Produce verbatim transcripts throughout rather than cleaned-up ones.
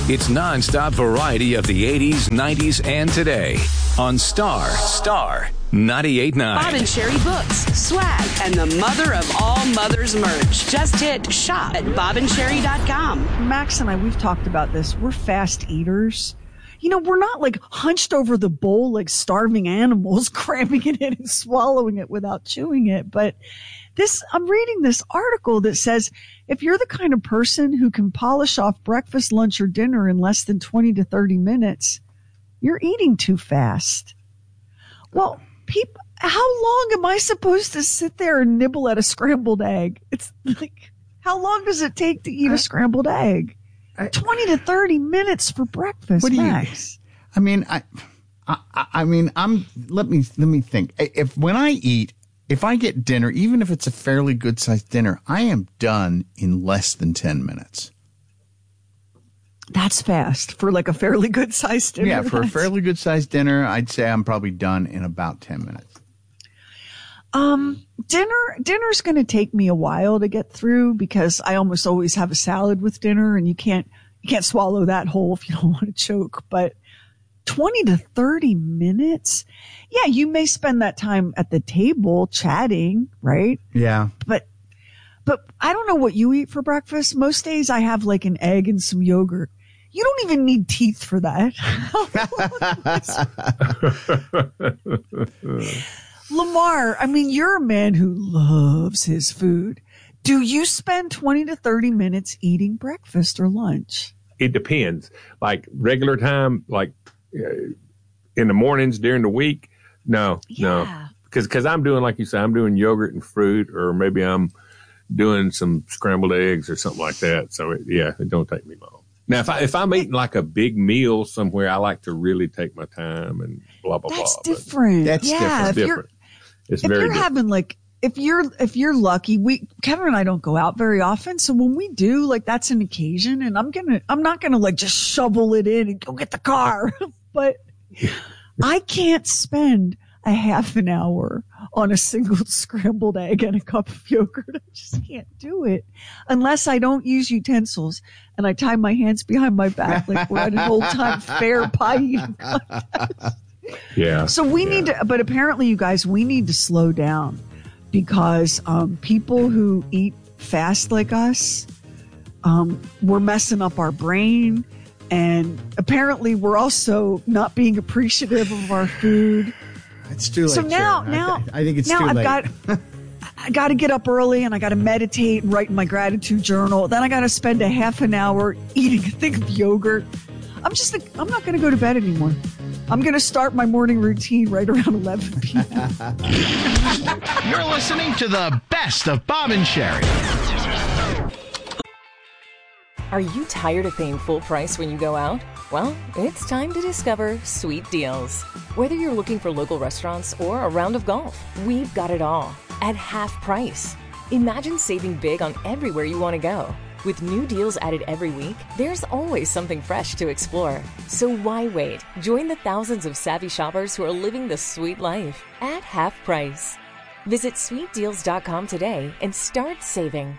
It's nonstop variety of the eighties, nineties, and today on Star, Star ninety-eight point nine. Bob and Sherry books, swag, and the mother of all mothers merch. Just hit shop at bob and sherry dot com. Max and I, we've talked about this. We're fast eaters. You know, we're not like hunched over the bowl like starving animals, cramming it in and swallowing it without chewing it. But this, I'm reading this article that says if you're the kind of person who can polish off breakfast, lunch, or dinner in less than twenty to thirty minutes, you're eating too fast. Well, people, how long am I supposed to sit there and nibble at a scrambled egg? It's like, how long does it take to eat a scrambled egg? twenty to thirty minutes for breakfast, what do Max. You, I mean, I, I, I mean, I'm, let me, let me think. If, when I eat, if I get dinner, even if it's a fairly good sized dinner, I am done in less than ten minutes. That's fast for like a fairly good sized dinner. Yeah, for a fairly good sized dinner, I'd say I'm probably done in about ten minutes. Um, dinner, dinner's going to take me a while to get through because I almost always have a salad with dinner and you can't, you can't swallow that whole if you don't want to choke, but twenty to thirty minutes. Yeah. You may spend that time at the table chatting, right? Yeah. But, but I don't know what you eat for breakfast. Most days I have like an egg and some yogurt. You don't even need teeth for that. Lamar, I mean, you're a man who loves his food. Do you spend twenty to thirty minutes eating breakfast or lunch? It depends. Like regular time, like uh, in the mornings during the week, no, yeah. no. Because because I'm doing, like you say, I'm doing yogurt and fruit, or maybe I'm doing some scrambled eggs or something like that. So, it, yeah, it don't take me long. Now, if, I, if I'm eating like a big meal somewhere, I like to really take my time and blah, blah, That's blah. different. That's yeah, different. If different. You're, it's if very you're different. having like, if you're, if you're lucky, we, Kevin and I don't go out very often. So when we do, like, that's an occasion and I'm going to, I'm not going to like just shovel it in and go get the car. But I can't spend a half an hour on a single scrambled egg and a cup of yogurt. I just can't do it unless I don't use utensils and I tie my hands behind my back like we're at an old time fair pie eating contest. Yeah. So we yeah. need to, but apparently you guys, we need to slow down because um, people who eat fast like us, um, we're messing up our brain. And apparently we're also not being appreciative of our food. It's too late. So now, Sharon. now, I, th- I think it's now too I've late. got, I got to get up early and I got to meditate and write in my gratitude journal. Then I got to spend a half an hour eating a thing of yogurt. I'm just, I'm not going to go to bed anymore. I'm going to start my morning routine right around eleven p.m. You're listening to the best of Bob and Sherry. Are you tired of paying full price when you go out? Well, it's time to discover Sweet Deals. Whether you're looking for local restaurants or a round of golf, we've got it all at half price. Imagine saving big on everywhere you want to go. With new deals added every week, there's always something fresh to explore. So why wait? Join the thousands of savvy shoppers who are living the sweet life at half price. Visit sweet deals dot com today and start saving.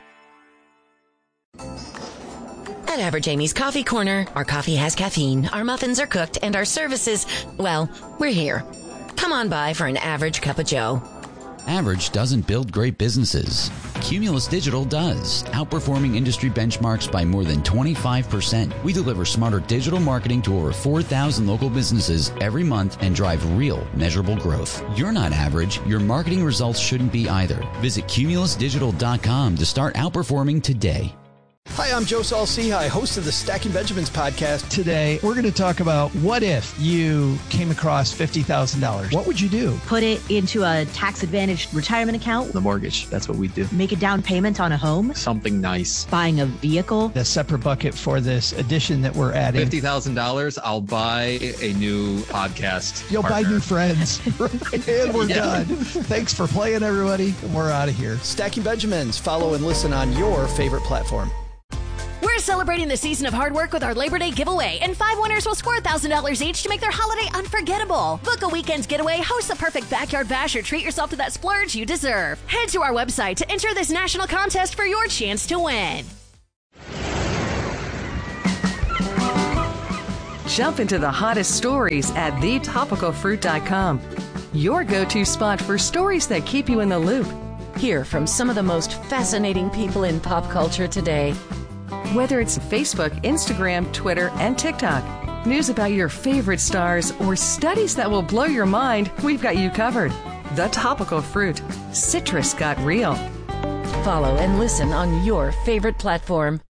At Average Amy's Coffee Corner, our coffee has caffeine, our muffins are cooked, and our services, well, we're here. Come on by for an average cup of joe. Average doesn't build great businesses. Cumulus Digital does, outperforming industry benchmarks by more than twenty-five percent. We deliver smarter digital marketing to over four thousand local businesses every month and drive real, measurable growth. You're not average. Your marketing results shouldn't be either. Visit cumulus digital dot com to start outperforming today. Hi, I'm Joe Saul-Sehy, host of the Stacking Benjamins podcast. Today, we're going to talk about what if you came across fifty thousand dollars. What would you do? Put it into a tax-advantaged retirement account. The mortgage, that's what we do. Make a down payment on a home. Something nice. Buying a vehicle. The separate bucket for this edition that we're adding. fifty thousand dollars, I'll buy a new podcast You'll partner. buy new friends. And we're Yeah. done. Thanks for playing, everybody. And we're out of here. Stacking Benjamins. Follow and listen on your favorite platform. We're celebrating the season of hard work with our Labor Day giveaway, and five winners will score one thousand dollars each to make their holiday unforgettable. Book a weekend's getaway, host the perfect backyard bash, or treat yourself to that splurge you deserve. Head to our website to enter this national contest for your chance to win. Jump into the hottest stories at the topical fruit dot com. Your go-to spot for stories that keep you in the loop. Hear from some of the most fascinating people in pop culture today. Whether it's Facebook, Instagram, Twitter, and TikTok, news about your favorite stars, or studies that will blow your mind, we've got you covered. The Topical Fruit. Citrus got real. Follow and listen on your favorite platform.